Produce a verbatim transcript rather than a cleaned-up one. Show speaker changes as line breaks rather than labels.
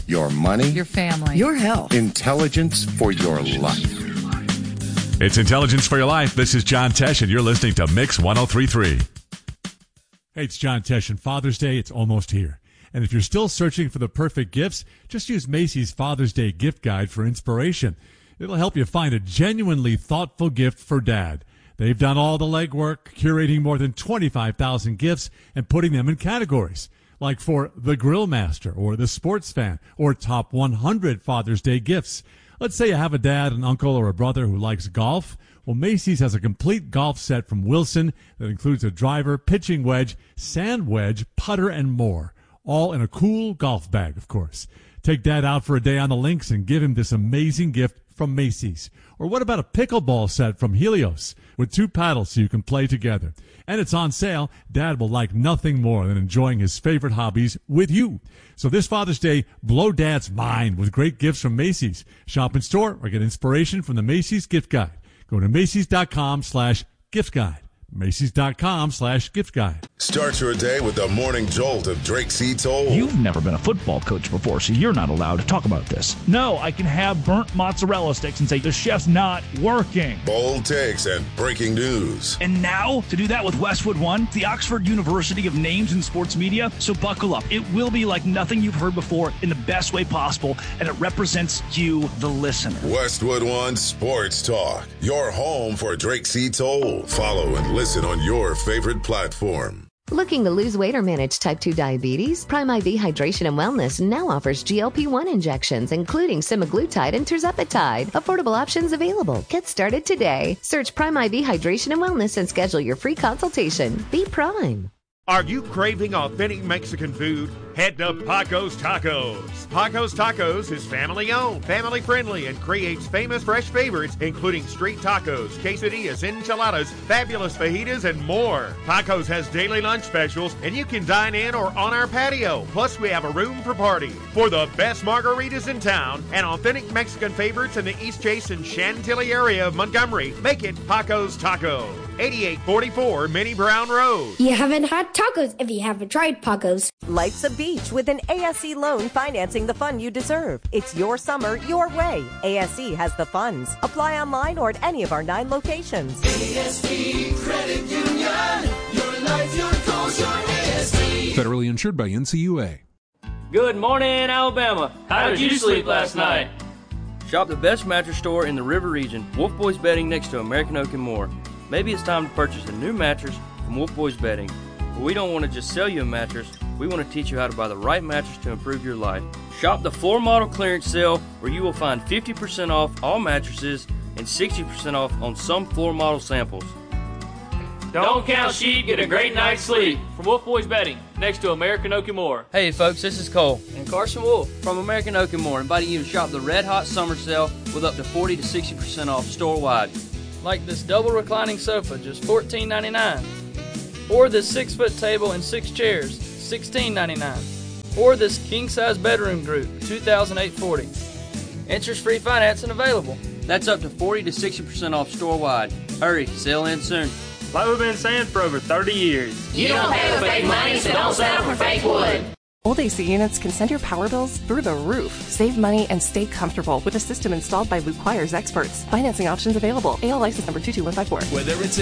your money,
your family,
your health,
intelligence for your life.
It's Intelligence for Your Life. This is John Tesh, and you're listening to Mix ten thirty-three.
Hey, it's John Tesh, and Father's Day, it's almost here. And if you're still searching for the perfect gifts, just use Macy's Father's Day gift guide for inspiration. It'll help you find a genuinely thoughtful gift for Dad. They've done all the legwork, curating more than twenty-five thousand gifts and putting them in categories, like for the Grill Master or the Sports Fan or Top one hundred Father's Day gifts. Let's say you have a dad, an uncle, or a brother who likes golf. Well, Macy's has a complete golf set from Wilson that includes a driver, pitching wedge, sand wedge, putter, and more, all in a cool golf bag, of course. Take Dad out for a day on the links and give him this amazing gift from Macy's. Or what about a pickleball set from Helios with two paddles so you can play together? And it's on sale. Dad will like nothing more than enjoying his favorite hobbies with you. So this Father's Day, blow Dad's mind with great gifts from Macy's. Shop in store or get inspiration from the Macy's gift guide. Go to Macy's.com slash gift guide. Macy's.com slash gift guide.
Start your day with the morning jolt of Drake C. Toll.
You've never been a football coach before, so you're not allowed to talk about this. No, I can have burnt mozzarella sticks and say the chef's not working.
Bold takes and breaking news.
And now, to do that with Westwood One, the Oxford University of Names in Sports Media. So buckle up. It will be like nothing you've heard before in the best way possible, and it represents you, the listener.
Westwood One Sports Talk, your home for Drake C. Toll. Follow and listen on your favorite platform.
Looking to lose weight or manage type two diabetes? Prime I V Hydration and Wellness now offers G L P one injections, including semaglutide and tirzepatide. Affordable options available. Get started today. Search Prime I V Hydration and Wellness and schedule your free consultation. Be Prime.
Are you craving authentic Mexican food? Head to Paco's Tacos. Paco's Tacos is family-owned, family-friendly, and creates famous fresh favorites, including street tacos, quesadillas, enchiladas, fabulous fajitas, and more. Paco's has daily lunch specials, and you can dine in or on our patio. Plus, we have a room for parties. For the best margaritas in town and authentic Mexican favorites in the East Chase and Chantilly area of Montgomery, make it Paco's Tacos. eighty-eight forty-four Minnie Brown Road.
You haven't had tacos if you haven't tried Paco's.
Life's a beach with an A S E loan financing the fun you deserve. It's your summer, your way. A S E has the funds. Apply online or at any of our nine locations.
A S E Credit Union. Your life, your goals, your A S E.
Federally insured by N C U A.
Good morning, Alabama. How did you sleep last night? Shop the best mattress store in the River Region. Wolf Boys Bedding next to American Oak and more. Maybe it's time to purchase a new mattress from Wolf Boys Bedding. But we don't want to just sell you a mattress. We want to teach you how to buy the right mattress to improve your life. Shop the floor model clearance sale where you will find fifty percent off all mattresses and sixty percent off on some floor model samples.
Don't count sheep, get a great night's sleep. From Wolf Boys Bedding, next to American Oak and More.
Hey folks, this is Cole and Carson Wolf from American Oak and More, inviting you to shop the Red Hot Summer Sale with up to forty to sixty percent off store-wide.
Like this double reclining sofa, just fourteen ninety-nine. Or this six-foot table and six chairs, sixteen ninety-nine. Or this king-size bedroom group, two thousand eight hundred forty dollars. Interest-free financing available.
That's up to forty to sixty percent off store-wide. Hurry, sale ends soon.
Like we've been saying for over thirty years.
You don't pay with fake money, so don't settle for fake wood.
Old A C units can send your power bills through the roof. Save money and stay comfortable with a system installed by Blue Choir's experts. Financing options available. A L license number two two one five four.
Whether it's